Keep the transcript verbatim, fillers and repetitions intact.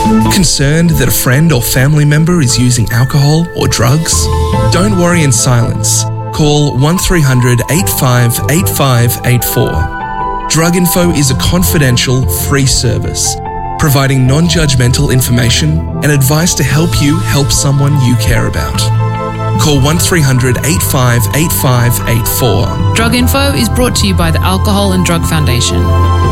Concerned that a friend or family member is using alcohol or drugs? Don't worry in silence. Call one three hundred eight five eight five eight four. Drug Info is a confidential, free service, providing non-judgmental information and advice to help you help someone you care about. Call one three hundred eight five eight five eight four. Drug Info is brought to you by the Alcohol and Drug Foundation.